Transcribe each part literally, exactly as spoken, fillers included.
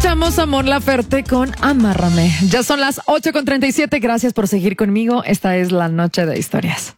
Escuchamos a Mon Laferte con Amárrame. Ya son las ocho con treinta y siete. Gracias por seguir conmigo. Esta es la noche de historias.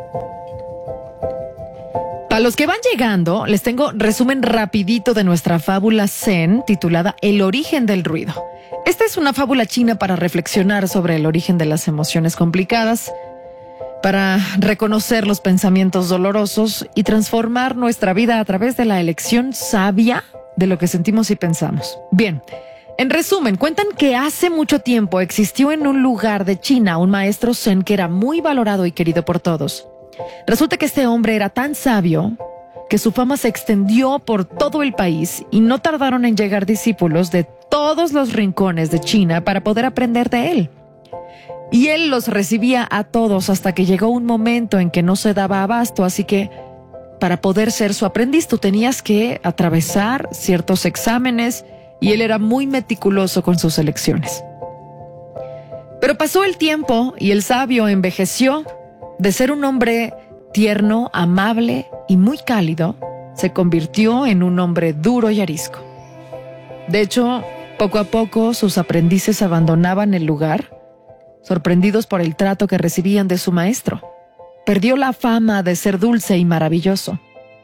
Para los que van llegando, les tengo resumen rapidito de nuestra fábula Zen titulada El origen del ruido. Esta es una fábula china para reflexionar sobre el origen de las emociones complicadas, para reconocer los pensamientos dolorosos y transformar nuestra vida a través de la elección sabia de lo que sentimos y pensamos. Bien, en resumen, cuentan que hace mucho tiempo existió en un lugar de China un maestro zen que era muy valorado y querido por todos. Resulta que este hombre era tan sabio que su fama se extendió por todo el país y no tardaron en llegar discípulos de todos los rincones de China para poder aprender de él. Y él los recibía a todos hasta que llegó un momento en que no se daba abasto, así que para poder ser su aprendiz tú tenías que atravesar ciertos exámenes y él era muy meticuloso con sus elecciones. Pero pasó el tiempo y el sabio envejeció. De ser un hombre tierno, amable y muy cálido, se convirtió en un hombre duro y arisco. De hecho, poco a poco sus aprendices abandonaban el lugar, sorprendidos por el trato que recibían de su maestro. Perdió la fama de ser dulce y maravilloso.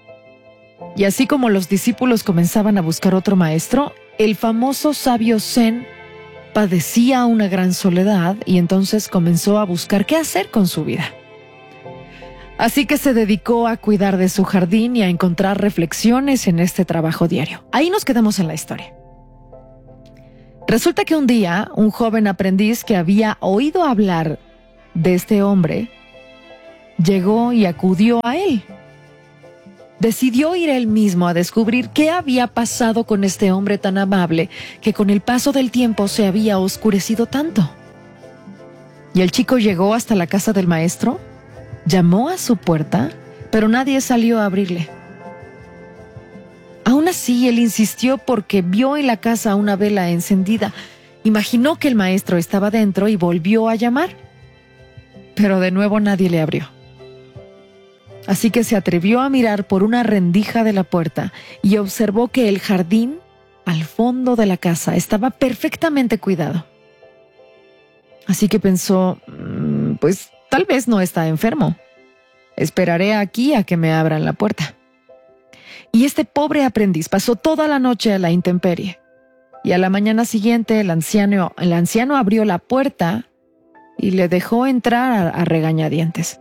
Y así como los discípulos comenzaban a buscar otro maestro, el famoso sabio Zen padecía una gran soledad y entonces comenzó a buscar qué hacer con su vida. Así que se dedicó a cuidar de su jardín y a encontrar reflexiones en este trabajo diario. Ahí nos quedamos en la historia. Resulta que un día, un joven aprendiz que había oído hablar de este hombre, llegó y acudió a él. Decidió ir él mismo a descubrir qué había pasado con este hombre tan amable que con el paso del tiempo se había oscurecido tanto. Y el chico llegó hasta la casa del maestro, llamó a su puerta, pero nadie salió a abrirle. Aún así, él insistió porque vio en la casa una vela encendida. Imaginó que el maestro estaba dentro y volvió a llamar. Pero de nuevo nadie le abrió. Así que se atrevió a mirar por una rendija de la puerta y observó que el jardín, al fondo de la casa, estaba perfectamente cuidado. Así que pensó, pues tal vez no está enfermo. Esperaré aquí a que me abran la puerta. Y este pobre aprendiz pasó toda la noche a la intemperie. Y a la mañana siguiente el anciano, el anciano abrió la puerta y le dejó entrar a, a regañadientes.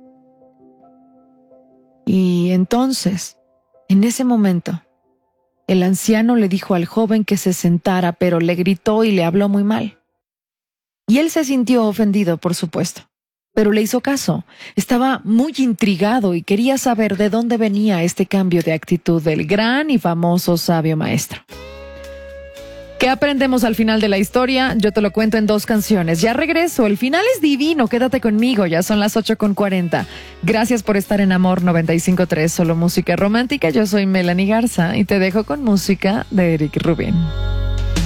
Y entonces, en ese momento, el anciano le dijo al joven que se sentara, pero le gritó y le habló muy mal. Y él se sintió ofendido, por supuesto, pero le hizo caso. Estaba muy intrigado y quería saber de dónde venía este cambio de actitud del gran y famoso sabio maestro. ¿Qué aprendemos al final de la historia? Yo te lo cuento en dos canciones. Ya regreso, el final es divino, quédate conmigo, ya son las ocho con cuarenta. Gracias por estar en Amor noventa y cinco punto tres, solo música romántica. Yo soy Melanie Garza y te dejo con música de Eric Rubin.